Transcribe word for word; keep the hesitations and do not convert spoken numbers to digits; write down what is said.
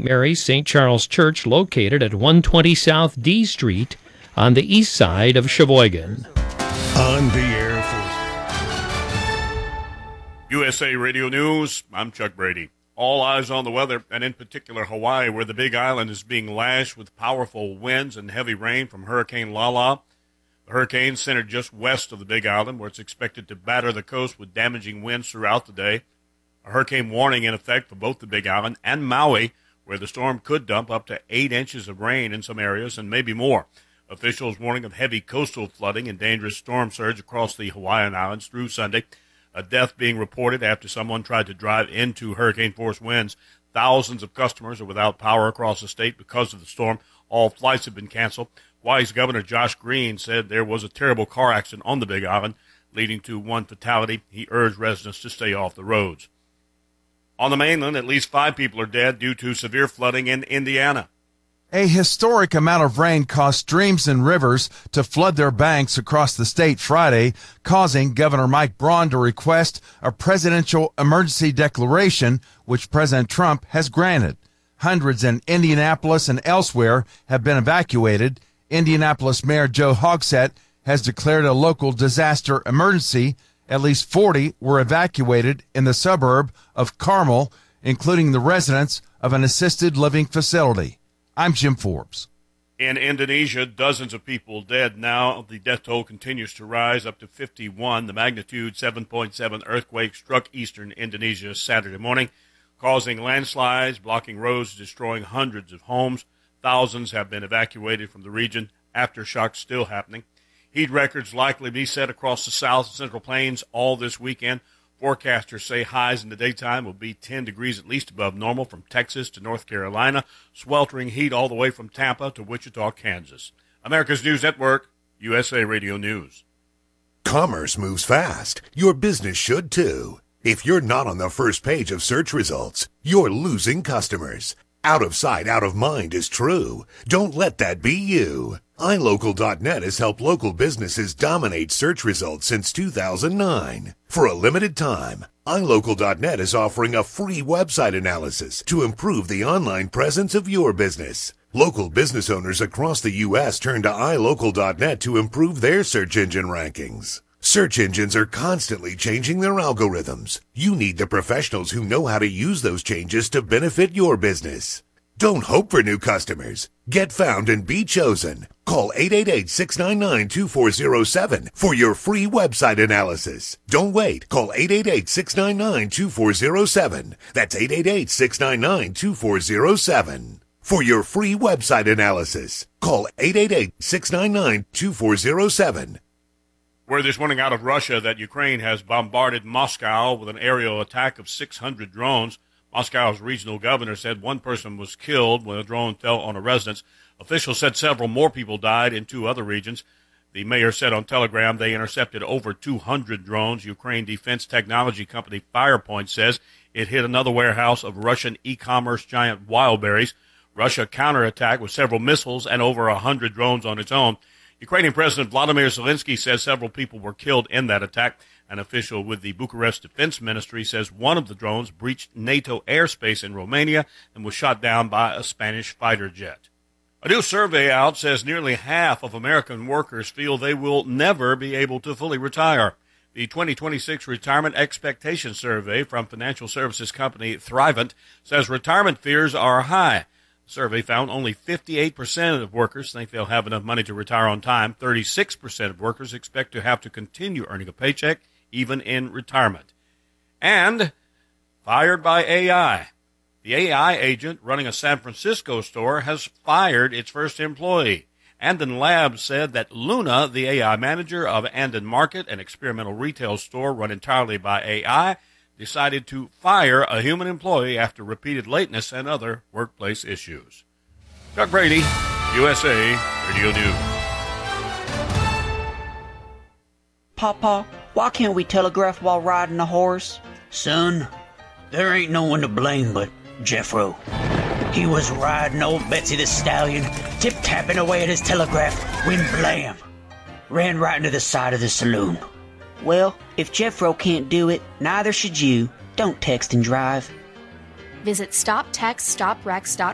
Saint Mary's Saint Charles Church, located at one twenty South D Street on the east side of Sheboygan. On the Air Force. U S A Radio News, I'm Chuck Brady. All eyes on the weather, and in particular Hawaii, where the Big Island is being lashed with powerful winds and heavy rain from Hurricane Lala. The hurricane centered just west of the Big Island, where it's expected to batter the coast with damaging winds throughout the day. A hurricane warning in effect for both the Big Island and Maui, where the storm could dump up to eight inches of rain in some areas and maybe more. Officials warning of heavy coastal flooding and dangerous storm surge across the Hawaiian Islands through Sunday. A death being reported after someone tried to drive into hurricane-force winds. Thousands of customers are without power across the state because of the storm. All flights have been canceled. Hawaii's Governor Josh Green said there was a terrible car accident on the Big Island, leading to one fatality. He urged residents to stay off the roads. On the mainland, at least five people are dead due to severe flooding in Indiana. A historic amount of rain caused streams and rivers to flood their banks across the state Friday, causing Governor Mike Braun to request a presidential emergency declaration, which President Trump has granted. Hundreds in Indianapolis and elsewhere have been evacuated. Indianapolis Mayor Joe Hogsett has declared a local disaster emergency. At least forty were evacuated in the suburb of Carmel, including the residents of an assisted living facility. I'm Jim Forbes. In Indonesia, dozens of people dead now. The death toll continues to rise up to fifty-one. The magnitude seven point seven earthquake struck eastern Indonesia Saturday morning, causing landslides, blocking roads, destroying hundreds of homes. Thousands have been evacuated from the region. Aftershocks still happening. Heat records likely be set across the south and central plains all this weekend. Forecasters say highs in the daytime will be ten degrees at least above normal from Texas to North Carolina. Sweltering heat all the way from Tampa to Wichita, Kansas. America's News Network, U S A Radio News. Commerce moves fast. Your business should too. If you're not on the first page of search results, you're losing customers. Out of sight, out of mind is true. Don't let that be you. i local dot net has helped local businesses dominate search results since two thousand nine. For a limited time, i local dot net is offering a free website analysis to improve the online presence of your business. Local business owners across the U S turn to i local dot net to improve their search engine rankings. Search engines are constantly changing their algorithms. You need the professionals who know how to use those changes to benefit your business. Don't hope for new customers. Get found and be chosen. Call eight eight eight, six nine nine, two four zero seven for your free website analysis. Don't wait. Call eight eight eight, six nine nine, two four zero seven. That's eight eight eight, six nine nine, two four zero seven. For your free website analysis, call eight eight eight, six nine nine, two four zero seven. Word this morning out of Russia that Ukraine has bombarded Moscow with an aerial attack of six hundred drones. Moscow's regional governor said one person was killed when a drone fell on a residence. Officials said several more people died in two other regions. The mayor said on Telegram they intercepted over two hundred drones. Ukraine defense technology company Firepoint says it hit another warehouse of Russian e-commerce giant Wildberries. Russia counterattacked with several missiles and over one hundred drones on its own. Ukrainian President Vladimir Zelensky says several people were killed in that attack. An official with the Bucharest Defense Ministry says one of the drones breached NATO airspace in Romania and was shot down by a Spanish fighter jet. A new survey out says nearly half of American workers feel they will never be able to fully retire. The twenty twenty-six Retirement Expectation Survey from financial services company Thrivent says retirement fears are high. The survey found only fifty-eight percent of workers think they'll have enough money to retire on time. thirty-six percent of workers expect to have to continue earning a paycheck even in retirement. And fired by A I. The A I agent running a San Francisco store has fired its first employee. Andon Labs said that Luna, the A I manager of Andon Market, an experimental retail store run entirely by A I, decided to fire a human employee after repeated lateness and other workplace issues. Chuck Brady, U S A Radio News. Papa, why can't we telegraph while riding a horse? Son, there ain't no one to blame but Jeffro. He was riding old Betsy the Stallion, tip-tapping away at his telegraph, when blam! Ran right into the side of the saloon. Well, if Jeffro can't do it, neither should you. Don't text and drive. Visit stop text stop wrecks dot